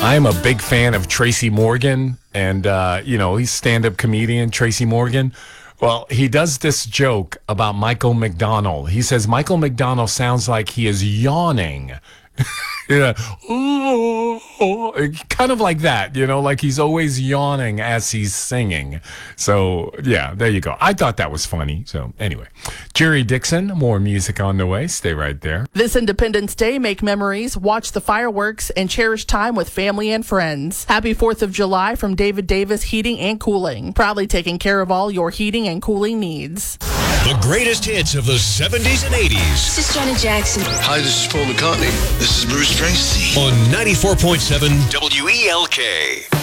I am a big fan of Tracy Morgan, and, he's stand-up comedian, Tracy Morgan. Well, he does this joke about Michael McDonald. He says Michael McDonald sounds like he is yawning. Yeah, kind of like that, like he's always yawning as he's singing. So, yeah, there you go. I thought that was funny. So, anyway, Jerry Dixon, more music on the way. Stay right there. This Independence Day, make memories, watch the fireworks, and cherish time with family and friends. Happy 4th of July from David Davis Heating and Cooling. Proudly taking care of all your heating and cooling needs. The greatest hits of the 70s and 80s. This is Janet Jackson. Hi, this is Paul McCartney. This is Bruce Springsteen. On 94.7 WELK.